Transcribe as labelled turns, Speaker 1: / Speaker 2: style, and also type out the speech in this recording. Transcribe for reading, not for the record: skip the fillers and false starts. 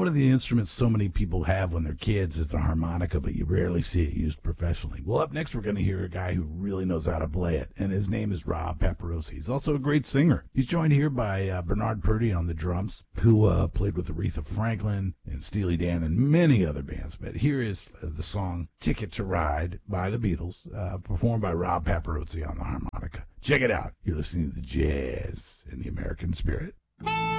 Speaker 1: one of the instruments so many people have when they're kids. It's a harmonica, but you rarely see it used professionally. Well, up next we're going to hear a guy who really knows how to play it, and his name is Rob Paparosi. He's also a great singer. He's joined here by Bernard Purdie on the drums, who played with Aretha Franklin and Steely Dan and many other bands. But here is the song Ticket to Ride by the Beatles, performed by Rob Paparosi on the harmonica. Check it out. You're listening to the Jazz in the American Spirit.